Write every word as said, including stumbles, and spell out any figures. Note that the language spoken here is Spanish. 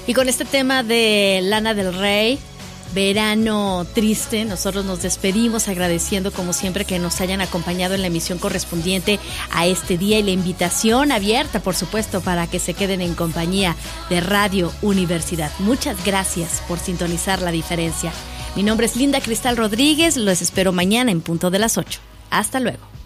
Y con este tema de Lana del Rey, Verano Triste, nosotros nos despedimos agradeciendo como siempre que nos hayan acompañado en la emisión correspondiente a este día y la invitación abierta, por supuesto, para que se queden en compañía de Radio Universidad. Muchas gracias por sintonizar La Diferencia. Mi nombre es Linda Cristal Rodríguez, los espero mañana en punto de las ocho. Hasta luego.